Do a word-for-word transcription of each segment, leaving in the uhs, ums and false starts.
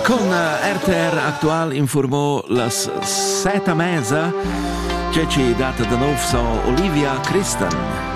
Con R T R Actual informò las seta mesa, c'è ci data da nov so Olivia Christen.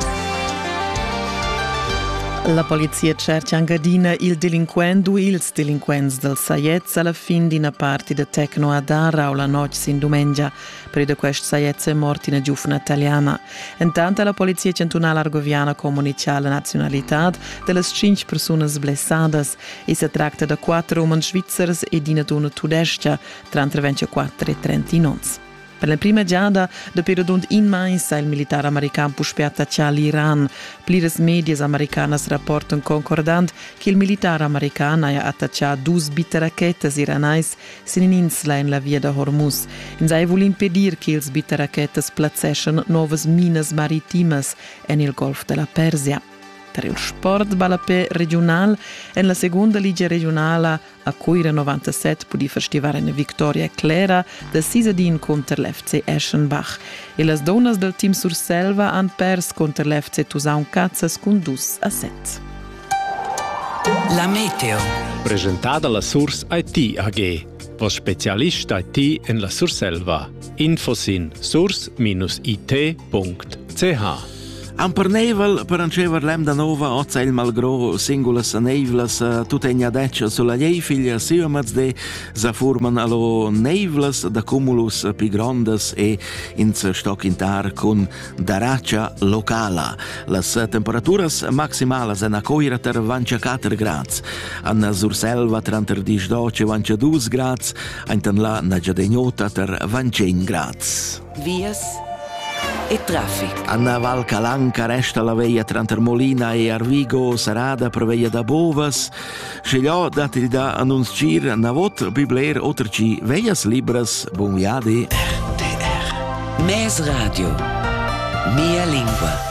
La polizia cerca Engadina il delinquent o ils delinquents del Saiez alla fin di una parte de Tecno a Dara o la noce sin domenica. Per da quest Saiez è morta una giovane italiana. Intanto la polizia cantonale argoviana comunica la nazionalità delle cinque persone blessadas e si tratta da quattro uomini svizzeri e di una donna tedesca tra ventiquattro e trentanove. Per la prima giada, da periodo in mais, il militare americano puspia attacciare l'Iran. Plires medias americanas rapportano concordant che il militare americano ha attacciato due bitaracchettes iranais sin in insla in la via da Hormuz. In sei vuole impedire che i bitaracchettes placessero nuove mines maritimas nel Golfo della Persia. Per il sport balapè regionale, in la seconda liga regionale a Coira novantasette può festivare una vittoria clara da Sisadin contro l'F C Eschenbach e le donne del team Surselva hanno perso contro l'F C Tusaun Cazzas con due a sette. La meteo. Presentata la Source I T A G, was specialist I T in la Surselva. Infos in source I T punto c h. Amper nevel per ancever lem da nova ozza il malgro singulas nevlas tutegna deccia sulla lei figlia siomaz de sa forman allo nevlas da cumulus pi grandes e in stock intar con daraccia locala. Las temperaturas maximalas en a coira ter ventiquattro grads, an Surselva tranter disdoce ventidue grads, anten la na giadegnota ter venticinque grads. Vias e traffic. Anna Val Calanca resta la veia tra Molina e Arvigo Sarada preveia da Bovas. Scegliò datil da annunciar navot bibler oterci veias libras bon viadi. R T R Mes Radio. Mia lingua.